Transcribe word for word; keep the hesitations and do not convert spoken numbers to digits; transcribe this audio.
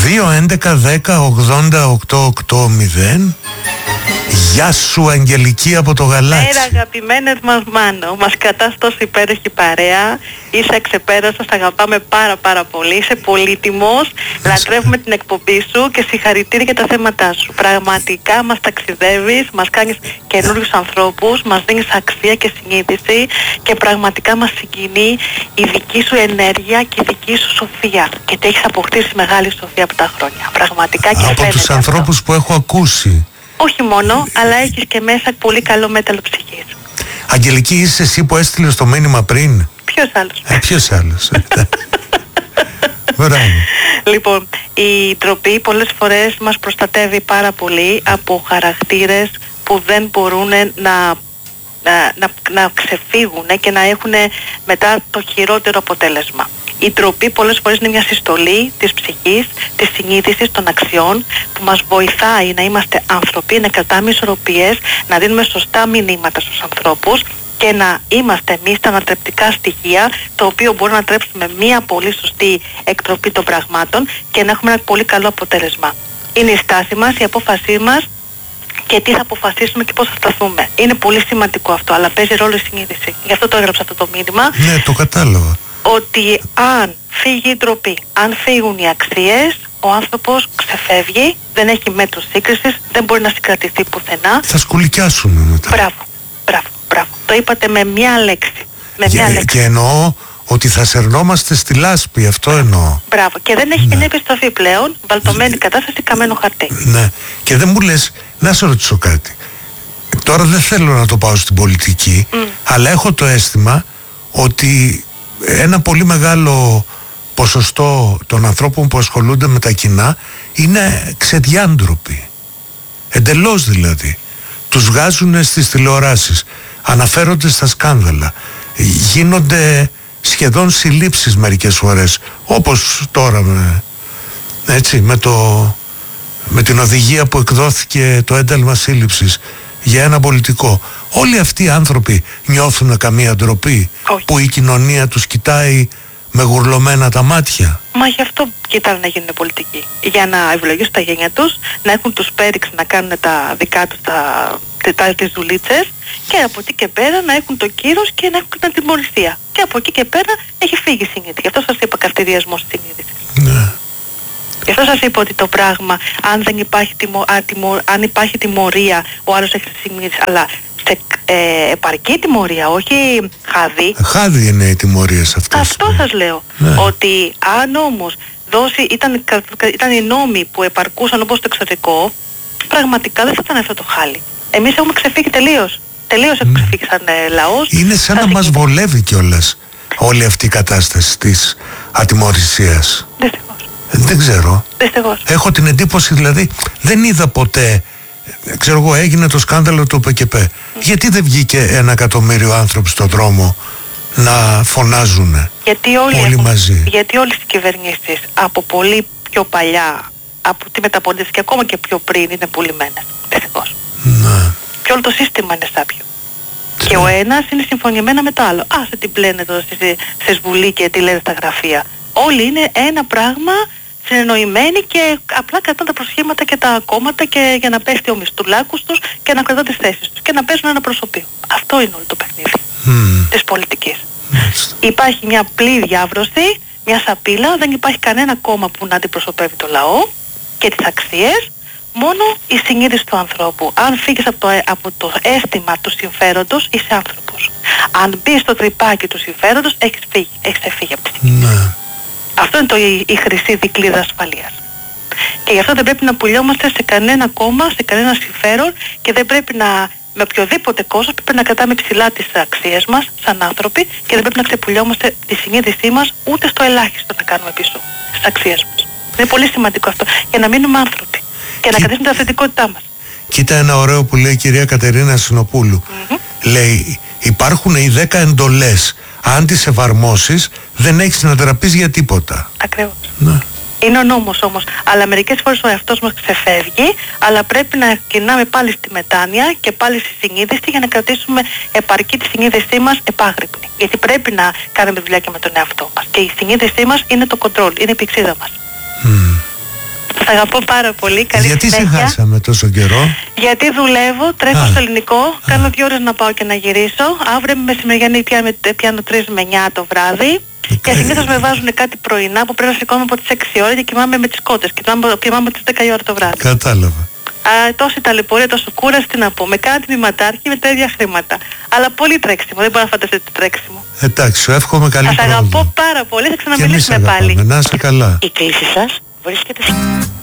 δύο έντεκα δέκα ογδόντα οκτώ οκτώ μηδέν. Γεια σου Αγγελική από το Γαλάτσι. Μέρα αγαπημένες μας Μάνο. Μας κρατάς τόσο υπέροχη παρέα. Είσαι αξεπέραστος, σ' αγαπάμε πάρα πάρα πολύ. Είσαι πολύτιμος. Λατρεύουμε την εκπομπή σου και συγχαρητήρια για τα θέματά σου. Πραγματικά μας ταξιδεύεις, μας κάνεις καινούριους ανθρώπους, μας δίνεις αξία και συνείδηση και πραγματικά μας συγκινεί η δική σου ενέργεια και η δική σου σοφία. Και τι έχεις αποκτήσει μεγάλη σοφία από τα χρόνια. Πραγματικά και από τους ανθρώπους αυτό που έχω ακούσει. Όχι μόνο, αλλά έχεις και μέσα πολύ καλό μέταλλο ψυχής. Αγγελική, είσαι εσύ που έστειλες το μήνυμα πριν? Ποιος άλλος? Ε, ποιος άλλος? Μπράβο. Λοιπόν, η ντροπή πολλές φορές μας προστατεύει πάρα πολύ από χαρακτήρες που δεν μπορούν να, να, να, να ξεφύγουν και να έχουν μετά το χειρότερο αποτέλεσμα. Η ντροπή πολλές φορές είναι μια συστολή της ψυχής, της συνείδησης, των αξιών που μας βοηθάει να είμαστε άνθρωποι, να κρατάμε ισορροπίες, να δίνουμε σωστά μηνύματα στους ανθρώπους και να είμαστε εμείς τα ανατρεπτικά στοιχεία, το οποίο μπορεί να ανατρέψουμε μια πολύ σωστή εκτροπή των πραγμάτων και να έχουμε ένα πολύ καλό αποτέλεσμα. Είναι η στάση μας, η απόφασή μας και τι θα αποφασίσουμε και πώς θα σταθούμε. Είναι πολύ σημαντικό αυτό, αλλά παίζει ρόλο η συνείδηση. Γι' αυτό το έγραψα αυτό το μήνυμα. Ναι, το κατάλαβα. Ότι αν φύγει η ντροπή, αν φύγουν οι αξίες, ο άνθρωπος ξεφεύγει, δεν έχει μέτρο σύγκρισης, δεν μπορεί να συγκρατηθεί πουθενά. Θα σκουλικιάσουμε μετά. Μπράβο, μπράβο, μπράβο. Το είπατε με μια λέξη. Με και, μια λέξη. Και εννοώ ότι θα σερνόμαστε στη λάσπη, αυτό εννοώ. Μπράβο. Και δεν έχει ναι. την επιστροφή πλέον, βαλτωμένη ναι. κατάσταση, καμένο χαρτί. Ναι. Και δεν μου λες, να σε ρωτήσω κάτι. Τώρα δεν θέλω να το πάω στην πολιτική, mm. αλλά έχω το αίσθημα ότι ένα πολύ μεγάλο ποσοστό των ανθρώπων που ασχολούνται με τα κοινά είναι ξεδιάντροποι. Εντελώς δηλαδή. Τους βγάζουν στις τηλεοράσεις, αναφέρονται στα σκάνδαλα, γίνονται σχεδόν συλλήψεις μερικές φορές, όπως τώρα με, έτσι, με, το, με την οδηγία που εκδόθηκε το ένταλμα σύλληψης για ένα πολιτικό. Όλοι αυτοί οι άνθρωποι νιώθουν καμία ντροπή? Όχι. Που η κοινωνία τους κοιτάει με γουρλωμένα τα μάτια? Μα γι' αυτό κοιτάνε να γίνουν πολιτικοί. Για να ευλογήσουν τα γένια τους, να έχουν τους πέριξ να κάνουν τα δικά τους τα, τα, τις δουλίτσες και από εκεί και πέρα να έχουν το κύρος και να έχουν την τιμωρησία. Και από εκεί και πέρα έχει φύγει η συνείδηση. Γι' αυτό σας είπα καρτηριασμός συνείδησης. Ναι. Γι' αυτό σας είπα ότι το πράγμα, αν δεν υπάρχει, τιμω, α, τιμω, αν υπάρχει τιμωρία, ο άλλος έχει τη συνείδηση, αλλά σε ε, επαρκή τιμωρία, όχι χάδι. Χάδι είναι οι τιμωρίες αυτές. Αυτό σας λέω. Ναι. Ότι αν όμως δώσει, ήταν, ήταν οι νόμοι που επαρκούσαν όπως το εξωτερικό, πραγματικά δεν θα ήταν αυτό το χάλι. Εμείς έχουμε ξεφύγει τελείως. Τελείως έχουμε ξεφύγει σαν ε, λαός. Είναι σαν να μας βολεύει κιόλας όλη αυτή η κατάσταση της ατιμωρησίας. Δυστυχώς. Δεν ξέρω. Δυστυχώς. Έχω την εντύπωση, δηλαδή, δεν είδα ποτέ, ξέρω εγώ, έγινε το σκάνδαλο του ΠΚΠ. Mm. Γιατί δεν βγήκε ένα εκατομμύριο άνθρωποι στον δρόμο να φωνάζουν γιατί όλοι, όλοι έχουν, μαζί? Γιατί όλες οι κυβερνήσεις από πολύ πιο παλιά, από τη μεταπολίτευση και ακόμα και πιο πριν, είναι πουλημένες. Δυστυχώς. Ναι. Και όλο το σύστημα είναι σάπιο. Και ο ένας είναι συμφωνημένα με το άλλο. Άσε τι πλένε εδώ στη, στη Βουλή και τι λένε στα γραφεία. Όλοι είναι ένα πράγμα συνεννοημένοι και απλά κρατάνε τα προσχήματα και τα κόμματα και για να πέφτει ο μισθουλάκους τους και να κρατάνε τις θέσεις τους και να παίζουν ένα προσωπείο. Αυτό είναι όλο το παιχνίδι mm. της πολιτικής. Mm. Υπάρχει μια πλήρη διάβρωση, μια σαπίλα, δεν υπάρχει κανένα κόμμα που να αντιπροσωπεύει το λαό και τις αξίες. Μόνο η συνείδηση του ανθρώπου. Αν φύγεις από το, από το αίσθημα του συμφέροντος, είσαι άνθρωπος. Αν μπεις στο τρυπάκι του συμφέροντος, έχεις φύγει, έχεις φύγει από τη συνείδηση. Ναι. Αυτό είναι το, η, η χρυσή δικλείδα ασφαλείας. Και γι' αυτό δεν πρέπει να πουλιόμαστε σε κανένα κόμμα, σε κανένα συμφέρον και δεν πρέπει να, με οποιοδήποτε κόσμο, πρέπει να κρατάμε ψηλά τις αξίες μας σαν άνθρωποι και δεν πρέπει να ξεπουλιόμαστε τη συνείδησή μας ούτε στο ελάχιστο να κάνουμε πίσω στις αξίες μας. Είναι πολύ σημαντικό αυτό για να μείνουμε άνθρωποι. Και να κρατήσουμε την αυθεντικότητά μας. Κοίτα ένα ωραίο που λέει η κυρία Κατερίνα Συνοπούλου. Mm-hmm. Λέει, υπάρχουν οι δέκα εντολές. Αν τις εφαρμόσεις, δεν έχεις να δραπείς για τίποτα. Ακριβώς. Ναι. Είναι ο νόμος όμως. Αλλά μερικές φορές ο εαυτός μας ξεφεύγει, αλλά πρέπει να κινάμε πάλι στη μετάνοια και πάλι στη συνείδηση για να κρατήσουμε επαρκή τη συνείδησή μας επάγρυπνη. Γιατί πρέπει να κάνουμε δουλειά και με τον εαυτό μας. Και η συνείδησή μας είναι το control, είναι η πηξίδα μας. Mm. Σας αγαπώ πάρα πολύ. Καλή Γιατί συνέχεια. σε χάσαμε τόσο καιρό? Γιατί δουλεύω, τρέχω Α. στο ελληνικό, Α. κάνω δύο ώρες να πάω και να γυρίσω. Αύριο είμαι μεσημεριανή, πιάνω τρεις με εννιά το βράδυ. Και συνήθως με βάζουν κάτι πρωινά που πρέπει να σηκώνω από τις έξι ώρα και κοιμάμαι με τις κότες. Και κοιμάμαι από τις δέκα η ώρα το βράδυ. Κατάλαβα. Α, τόση ταλαιπωρία, τόσο κούραση, τι να πω. Με κάνει τμήματάρχη με τα ίδια χρήματα. Αλλά πολύ τρέξιμο, δεν μπορώ να φανταστείτε το τρέξιμο. Εντάξει, σου εύχομαι καλή Σας πρόοδο. αγαπώ πάρα πολύ, θα Και εμείς ξαναμιλήσουμε πάλι. αγαπάμε. Να είσαι καλά. Η κλήση σας βρίσκεται...